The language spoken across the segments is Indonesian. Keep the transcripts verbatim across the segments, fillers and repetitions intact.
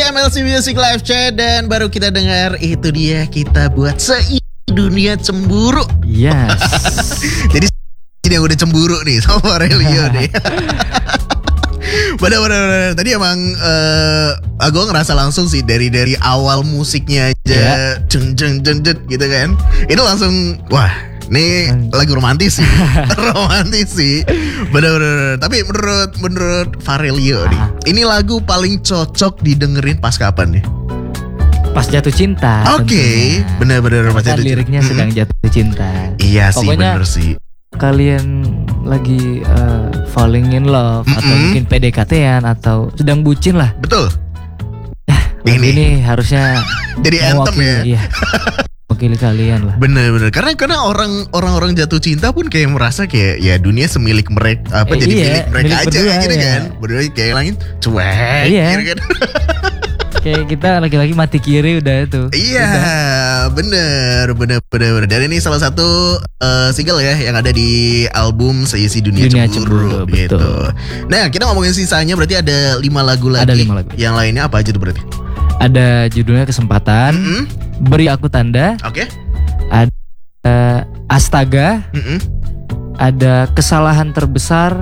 M L C Music Live Chat dan baru kita dengar itu dia kita buat se dunia cemburu. Yes. Jadi ini yang udah cemburu nih sama Aurelio nih. Bener-bener tadi emang uh, gue ngerasa langsung sih dari dari awal musiknya aja, jeng jeng jeng jeng gitu kan. Itu langsung wah. Ini lagu romantis sih, romantis sih, bener-bener. Tapi menurut menurut Aurelio nih, ini lagu paling cocok didengerin pas kapan nih? Pas jatuh cinta. Oke, okay. Bener-bener pas jatuh cinta. Liriknya mm-hmm. sedang jatuh cinta. Iya sih, pokoknya bener sih. Kalian lagi uh, falling in love mm-hmm. atau mungkin P D K T-an atau sedang bucin lah. Betul. Nah, ini. ini harusnya jadi anthem ya. Iya. Wakili kalian lah. Bener-bener karena karena orang orang-orang jatuh cinta pun kayak merasa kayak ya dunia semilik mereka apa eh, jadi iya, milik mereka milik aja berdua, gitu ya. kan. Berdua kayak langit cuek iya. gitu kan. Kayak kita laki-laki mati kiri udah itu. Iya, udah. bener, bener, bener, bener. Dan ini salah satu uh, single ya yang ada di album Seisi Dunia, Dunia Cemburu, Cemburu gitu. betul. Nah, kita ngomongin sisanya berarti ada lima lagu lagi. Ada lima lagu. Yang lainnya apa aja tuh berarti? Ada judulnya Kesempatan, mm-hmm. Beri Aku Tanda. Oke. Okay. Ada uh, Astaga, mm-hmm. ada Kesalahan Terbesar,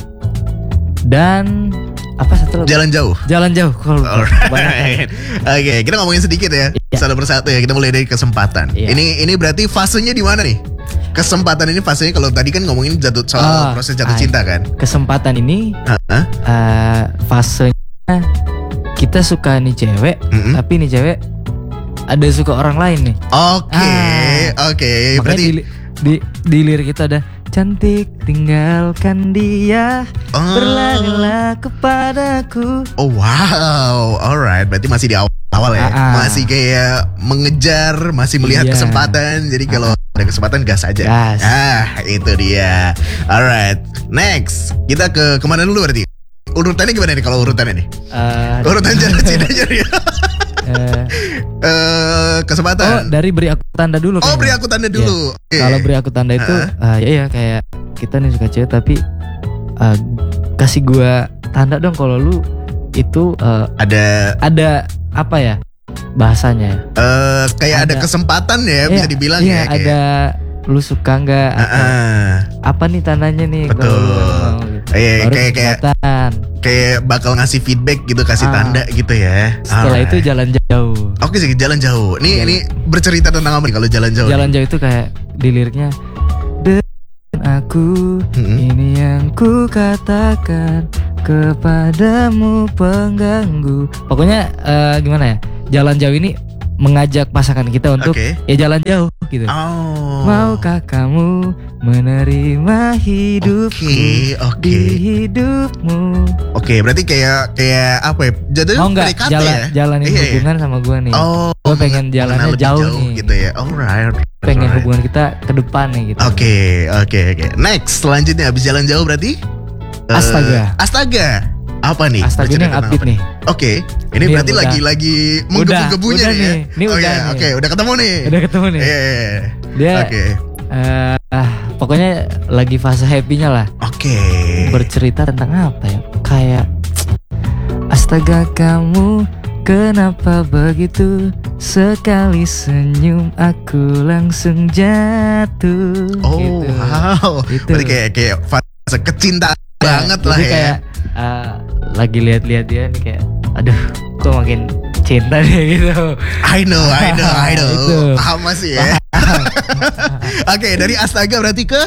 dan apa satu lagi? Jalan Jauh. Jalan Jauh. Alright. Oke, okay, kita ngomongin sedikit ya, yeah. satu persatu ya. Kita mulai dari Kesempatan. Yeah. Ini ini berarti fasenya di mana nih? Kesempatan ini fasenya kalau tadi kan ngomongin jatuh soal oh, proses jatuh ay. cinta kan. Kesempatan ini uh-huh. uh, fasenya kita suka nih cewek, mm-hmm. tapi nih cewek ada suka orang lain nih. Oke, okay, ah, oke. Okay. Berarti di, di, di lirik itu ada cantik tinggalkan dia, oh. berlarilah kepadaku. Oh wow, alright. Berarti masih di awal-awal ya, ah, masih kayak mengejar, masih melihat iya. kesempatan. Jadi kalau ah. ada kesempatan gas aja. Gas. Ah, itu dia. Alright, next kita ke kemana dulu berarti? Urutannya gimana nih kalau urutannya nih? Uh, Urutan jalan cinta aja ya. Uh, uh, kesempatan. Oh, dari Beri Aku Tanda dulu. Oh, Beri Aku Tanda dulu. Yeah. Okay. Kalau Beri Aku Tanda itu, uh. Uh, ya ya kayak kita nih suka cewek tapi uh, kasih gua tanda dong kalau lu itu uh, ada ada apa ya bahasanya? Uh, kayak ada, ada kesempatan ya, bisa dibilang iya, ya. Kayak ada lu suka nggak? Uh-uh. Apa nih tandanya nih? Betul. Kalau Iya, kayak kayak kayak bakal ngasih feedback gitu, kasih ah. tanda gitu ya. Setelah Alright. itu jalan jauh. Oke sih, jalan jauh. Nih jalan. Ini bercerita tentang apa nih kalau jalan jauh? Jalan nih? jauh itu kayak di liriknya dengan aku mm-hmm. ini yang ku katakan kepadamu pengganggu. Pokoknya uh, gimana ya? Jalan jauh ini mengajak pasangan kita untuk okay. ya jalan jauh gitu. Oh. Maukah kamu menerima hidupku okay, okay. di hidupmu? Oke, okay, berarti kayak kayak apa ya? Jadinya mau nggak jalan ya? jalanin iya, hubungan iya. sama gue nih? Oh, gue pengen jalannya jauh, jauh nih. Gitu ya. Alright. Pengen alright. hubungan kita ke depan nih gitu. Oke, okay, oke, okay, oke. Okay. Next, selanjutnya habis jalan jauh berarti? Astaga. Uh, astaga. Apa nih? Astaga ini yang upbeat nih. Oke, okay. ini, ini berarti lagi-lagi menggebu-gebunya nih. Nih. Ini oh udah ya, oke, okay. udah ketemu nih. Udah ketemu nih. Iya. Yeah. Dia. Oke. Okay. Uh, uh, pokoknya lagi fase happy-nya lah. Oke. Okay. Bercerita tentang apa ya? Kayak astaga kamu kenapa begitu? Sekali senyum aku langsung jatuh. Oh gitu. Wow. Gitu. Berarti kayak kayak fase kecintaan ya, banget lah ya. Kayak uh, lagi lihat-lihat dia nih kayak, aduh, kok makin cinta deh gitu. I know, I know, I know. Itu. Paham masih ya. Oke, okay, dari astaga berarti ke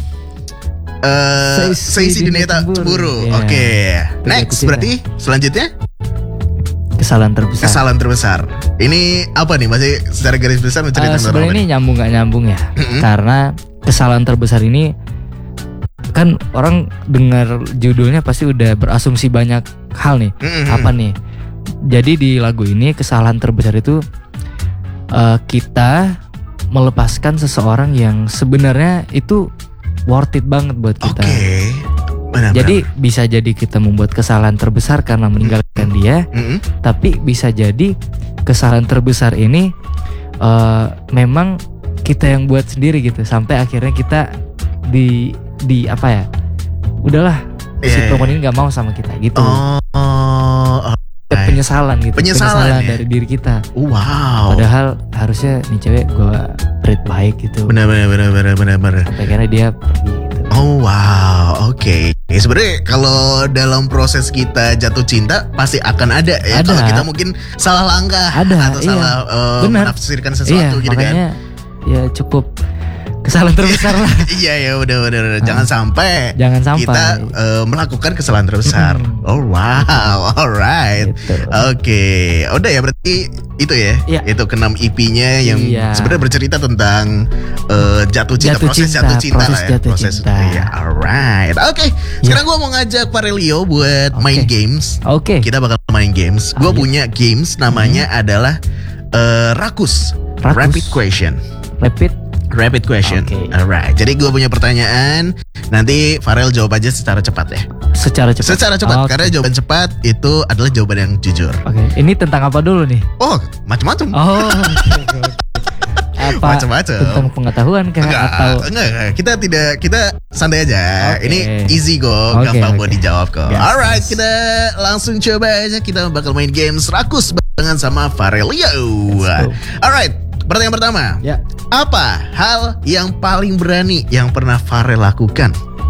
uh, Seisi Dunia Cemburu. Yeah. Oke, okay. Next berarti selanjutnya Kesalahan Terbesar. Kesalahan Terbesar. Ini apa nih? Masih secara garis besar menceritakan uh, sebenarnya ini nyambung nggak nyambung ya? Mm-hmm. Karena Kesalahan Terbesar ini kan orang dengar judulnya pasti udah berasumsi banyak hal nih. Mm-hmm. Apa nih? Jadi di lagu ini Kesalahan Terbesar itu uh, kita melepaskan seseorang yang sebenarnya itu worth it banget buat kita. Oke. Okay. Jadi bisa jadi kita membuat kesalahan terbesar karena meninggalkan mm-hmm. dia, mm-hmm. tapi bisa jadi kesalahan terbesar ini uh, memang kita yang buat sendiri gitu, sampai akhirnya kita di di apa ya? Udahlah, yeah, si perempuan yeah. ini nggak mau sama kita gitu. Oh, oh, okay. penyesalan gitu. Penyesalan, ya? dari diri kita. Wow. Padahal harusnya nih cewek gue treat baik gitu. Benar benar benar benar benar benar. Sampai karena dia pergi gitu. Oh wow, oke. Okay. Ya, sebenarnya kalau dalam proses kita jatuh cinta pasti akan ada ya. Ada. Kalau kita mungkin salah langkah ada, atau iya. salah uh, menafsirkan sesuatu iya, gitu makanya, kan. Ya cukup kesalahan terbesar lah. Iya ya udah udah udah. Jangan sampai Jangan sampai kita uh, melakukan kesalahan terbesar. Hmm. Oh wow, alright. Gitu. Oke, okay. Udah ya berarti itu ya. Iya. Itu keenam E P-nya yang Iya. sebenarnya bercerita tentang uh, jatuh cinta, Jatuh proses cinta, jatuh cinta proses lah ya. jatuh Proses. cinta. Iya, alright. Oke, okay. Sekarang gue mau ngajak Farelio buat Oke. main games. Oke. Kita bakal main games. Gue Ayo. punya games namanya adalah uh, Rakus. Rakus. Rapid question. Rapid. Rapid question. Oke. Alright. Jadi gue punya pertanyaan. Nanti Farel jawab aja secara cepat ya. Secara cepat. Secara cepat. Oke. Karena jawaban cepat itu adalah jawaban yang jujur. Oke. Ini tentang apa dulu nih? Oh, macam-macam. Oh. oke, oke. Apa? Macam-macam. Tentang pengetahuan kah Enggak, atau? enggak, enggak. Kita tidak, kita santai aja. Oke. Ini easy kok, Oke, gampang oke. buat dijawab kok. Gas, Alright, gas. kita langsung coba aja. Kita bakal main games Rakus barengan sama Farelio. Let's go. Alright, pertanyaan pertama. Ya. Apa hal yang paling berani yang pernah Farel lakukan?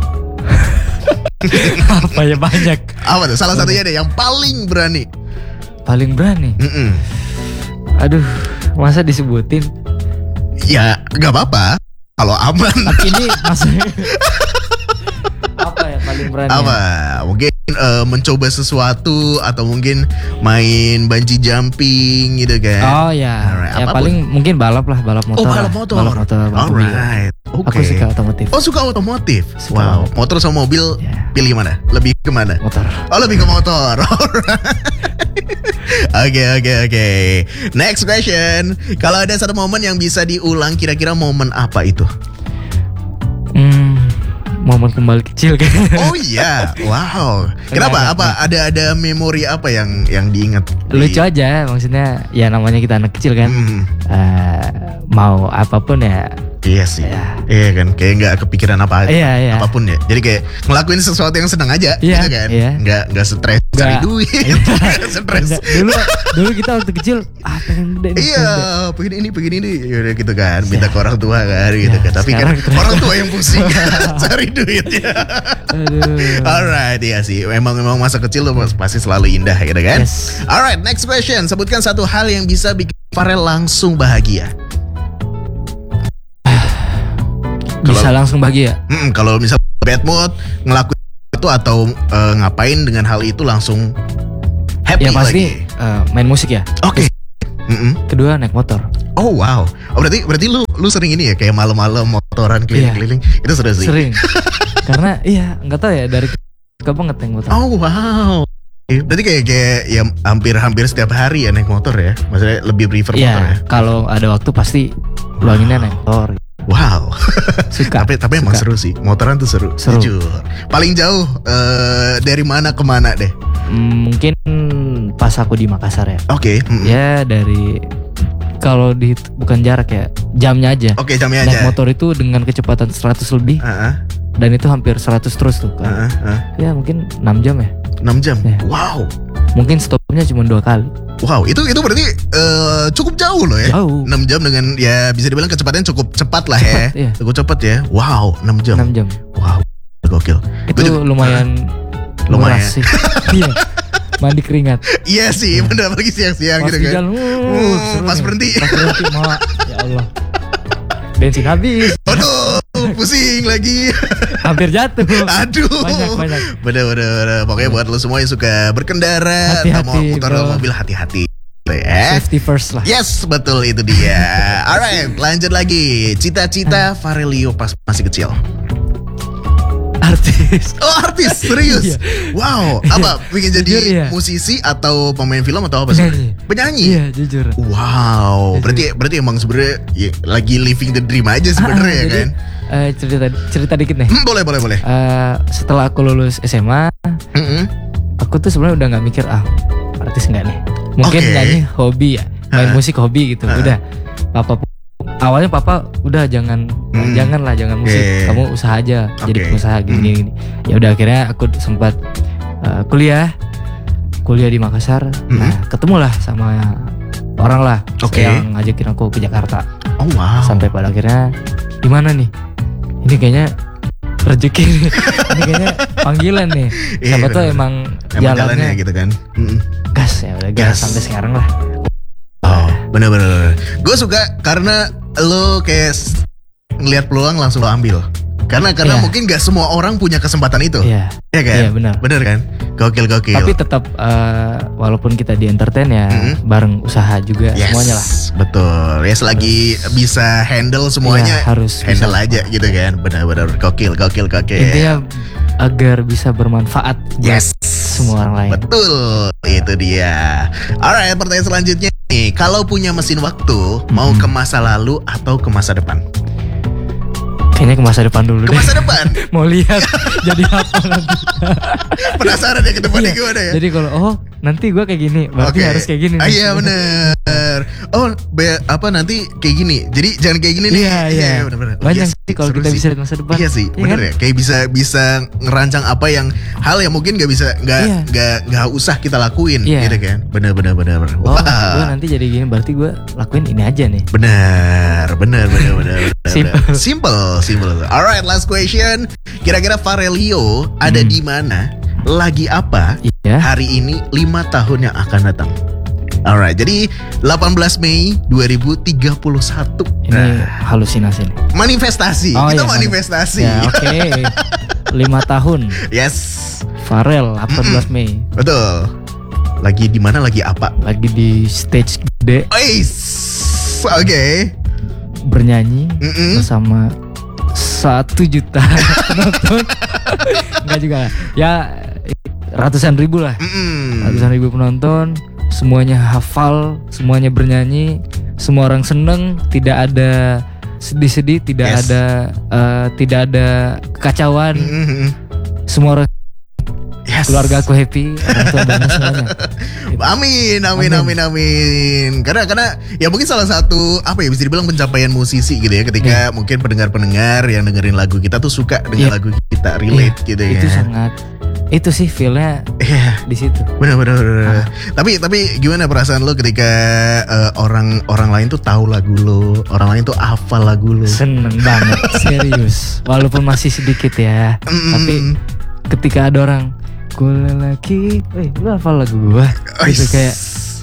Apa ya banyak? Apa tuh? Salah satunya deh yang paling berani. Paling berani. Mm-mm. Aduh, masa disebutin? Ya, nggak apa-apa. Kalau aman. Tapi ini maksudnya apa ya paling berani? Apa? Mungkin eh, mencoba sesuatu atau mungkin main bungee jumping gitu kan? Oh ya, Alright, ya apapun. paling mungkin balap lah, balap motor. Oh, balap lah. motor. Balap motor. balap mobil. Alright. Oke. Aku suka otomotif. Oh, suka otomotif. Suka Wow. banget. Motor sama mobil Ya. pilih mana? Lebih kemana? Motor. Oh, lebih ke motor. Alright. Oke, oke, oke. Next question. Kalau ada satu momen yang bisa diulang, kira-kira momen apa itu? Hmm, momen kembali kecil kan. Oh iya, wow. Kenapa? Enggak, Apa? Ada ada memori apa yang yang diingat? Lucu aja, maksudnya ya namanya kita anak kecil kan. Hmm. Eh, mau apapun ya. Iya sih, Ya. iya kan, kayak nggak kepikiran apa, Iya, iya. apapun ya. Jadi kayak ngelakuin sesuatu yang senang aja, Iya, gitu kan, iya. nggak nggak stres cari Nggak. duit, nggak stres. Enggak, dulu dulu kita waktu kecil ah pengen gede nih, Iya, pengen gede. pengen ini, pengen ini, yaudah gitu kan, minta Ya. ke orang tua kan, gitu Ya, kan. Tapi kan sekarang ternyata- orang tua yang pusing cari duitnya. Aduh. Alright, iya sih, memang memang masa kecil tuh pasti selalu indah, gitu kan. Yes. Alright, next question. Sebutkan satu hal yang bisa bikin Farel langsung bahagia. Bisa langsung bahagia. Mm, kalau misal bad mood ngelakuin itu atau eh, ngapain dengan hal itu langsung happy Ya pasti lagi. eh, main musik ya. Oke. Mm-mm. Kedua naik motor. Oh wow. Oh berarti berarti lu lu sering ini ya kayak malam-malam motoran keliling-keliling. Itu seru sih. Sering. Karena iya nggak tahu ya dari suka banget naik motor. Oh wow. Berarti kayak kayak ya hampir-hampir setiap hari ya naik motor ya. Maksudnya lebih prefer motor ya. Iya. Kalau ada waktu pasti luanginnya naik motor. Wow. Suka. tapi tapi emang Suka. seru sih. Motoran tuh seru. Seru. Jujur. Paling jauh eh, dari mana ke mana deh? Hmm, mungkin pas aku di Makassar ya. Oke. mm-mm. Ya dari kalau di bukan jarak ya, jamnya aja. Oke, jamnya Naik aja. motor itu dengan kecepatan seratus lebih Heeh, dan itu hampir seratus terus tuh kan. heeh, heeh. Ya mungkin enam jam ya. enam jam. Ya. Wow. Mungkin stopnya cuma dua kali. Wow, itu itu berarti eh, cukup jauh loh ya. Jauh. enam jam dengan ya bisa dibilang kecepatannya cukup cepat lah ya. Cepat, iya. Cukup cepat ya. Wow, enam jam. enam jam. Wow, gokil. Itu Gua juga- lumayan Lumayan. nguras sih. Iya. Mandi keringat. Iya sih, bener apalagi siang-siang Pas gitu di kan. jalan, uh, Hmm, seru pas nih. berhenti. Pas berhenti, mak. Ya Allah. Bensin habis. Aduh, pusing lagi. Hampir jatuh. Aduh. Banyak, banyak. Bener, bener, bener. Pokoknya buat lo semua yang suka berkendara, Hati-hati, atau mau motor bro. atau mobil, hati-hati. Ya. Safety first lah. Yes, betul itu dia. Alright, lanjut lagi. Cita-cita Farelio pas masih kecil. Artis. Oh, artis, serius. Iya. Wow, apa? Pengen jadi Jujur, iya. musisi atau pemain film atau apa sih? Penyanyi. Penyanyi. Iya, jujur. Wow, Jujur. berarti berarti emang sebenarnya ya, lagi living the dream aja sebenarnya Ah, ya jadi, kan? eh, cerita cerita dikit nih. Hmm, boleh, boleh, boleh. Eh, setelah aku lulus S M A, Mm-mm. aku tuh sebenarnya udah nggak mikir ah artis nggak nih. Mungkin Oke. nyanyi hobi ya, main Ah. musik hobi gitu. Ah. Udah, papa awalnya papa udah jangan Hmm. jangan lah jangan musik, Oke. kamu usaha aja jadi Oke. pengusaha gini Hmm. gini. Ya udah akhirnya aku sempat eh, kuliah kuliah di Makassar. Mm-hmm. Nah ketemulah sama orang lah Oke. yang ngajakin aku ke Jakarta. Oh wow. Sampai pada akhirnya gimana nih? Ini kayaknya rezeki nih. Ini kayaknya panggilan nih. Iya, Siapa tuh bener. emang, Emang jalannya jalannya gitu kan. Mm-mm. gas ya udah gas. Gas. Sampai sekarang lah. Oh bener-bener. Gue suka karena lo kayak s- ngelihat peluang langsung lo ambil. Karena karena Iya. mungkin gak semua orang punya kesempatan itu. Iya. Ya kan? Iya benar. Bener kan? Gokil gokil. Tapi tetap eh, walaupun kita di entertain ya Mm-hmm. bareng usaha juga Yes, semuanya lah. betul. Ya selagi bisa handle semuanya, Iya, harus handle bisa. aja gitu kan. Benar-benar gokil gokil gokil. Intinya agar bisa bermanfaat buat Yes. semua orang lain. Betul, itu dia. Alright, pertanyaan selanjutnya nih, kalau punya mesin waktu, mau Hmm. ke masa lalu atau ke masa depan? Kayaknya ke masa depan dulu Ke deh. masa depan. Mau lihat jadi apa nanti. Penasaran ya ke depannya Iya. gimana ya? Jadi kalau oh nanti gue kayak gini, berarti Oke. harus kayak gini. Ah, nih. iya bener. Oh, be- apa nanti kayak gini. Jadi jangan kayak gini nih. Iya iya. bener-bener. Oh, Banyak iya sih kalau seru kita sih. bisa lihat masa depan. Iya sih, Iya bener kan? ya. Kayak bisa bisa ngerancang apa yang hal yang mungkin nggak bisa nggak Iya. nggak nggak usah kita lakuin, Iya. gitu kan? Bener bener bener. bener. Oh, Wah. gue nanti jadi gini, berarti gue lakuin ini aja nih. Benar, benar, benar, benar. benar, Simple. benar. Simple, simple. Alright, last question. Kira-kira Farelio ada Hmm. di mana? Lagi apa? Iya. Hari ini lima tahun yang akan datang. Alright, jadi delapan belas Mei dua ribu tiga puluh satu. Ini Nah, halusinasi nih. manifestasi. Oh, Kita iya, manifestasi. Ya oke. Lima tahun. Yes. Farel delapan belas Mei. Betul. Lagi di mana? Lagi apa? Lagi di stage gede Ois. Oke. bernyanyi Mm-mm. bersama satu juta penonton. Enggak juga lah. Ya ratusan ribu lah. Mm-mm. Ratusan ribu penonton, semuanya hafal, semuanya bernyanyi, semua orang seneng, tidak ada sedih-sedih, tidak Yes. ada eh, tidak ada kekacauan, Mm-mm. semua orang Yes. keluarga aku happy, orang tua bangga semuanya. Amin, amin, amin, Amin. amin. Karena karena ya mungkin salah satu apa ya bisa dibilang pencapaian musisi gitu ya, ketika mungkin pendengar-pendengar yang dengerin lagu kita tuh suka dengan Iya. lagu kita, relate Iya, gitu ya. Itu sangat, itu sih feelnya Iya, di situ. benar, benar, benar. Tapi tapi gimana perasaan lo ketika eh, orang orang lain tuh tahu lagu lo, orang lain tuh hafal lagu lo? Seneng banget, serius. Walaupun masih sedikit ya, Mm. tapi ketika ada orang gue lagi, eh lu hafal lagu gua, Ois. gitu kayak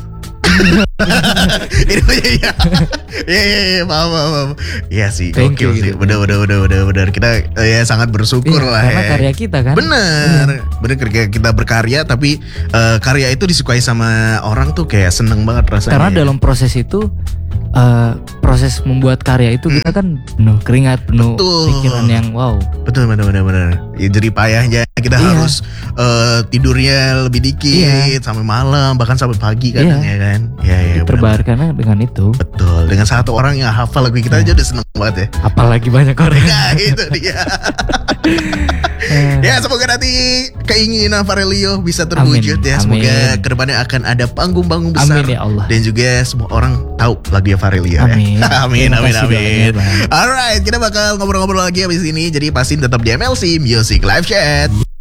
Ini iya, iya, iya, iya, paham, paham, paham. Iya sih, Thank gokil you sih. gitu. Bener, bener, bener, bener, bener. Kita eh, ya sangat bersyukur iya, lah karena ya. karya kita kan. Bener, bener ketika kita berkarya, tapi eh, karya itu disukai sama orang tuh kayak seneng banget rasanya. Karena dalam proses itu, eh, proses membuat karya itu kita kan penuh keringat, penuh Betul. pikiran yang wow. Betul, bener, bener, bener. Ya, jadi payahnya kita Iya. harus eh, tidurnya lebih dikit, Iya. sampai malam, bahkan sampai pagi kadang Iya. ya kan. Iya, iya, bener. Terbaharkannya dengan itu. Betul, dengan satu orang yang hafal lagu kita Iya. aja udah seneng banget ya. Apalagi banyak orang. Nah itu dia. Eh, Ya semoga nanti keinginan Farelio bisa terwujud Amin, ya. Semoga amin. kedepannya akan ada panggung-panggung besar. Amin ya Allah. Dan juga semua orang tahu lagunya Farelio Amin. ya. Amin, Terima amin, kasih amin. banyak, Bang. Alright, kita bakal ngobrol-ngobrol lagi abis ini. Jadi pastiin tetap di M L C Music Live Chat.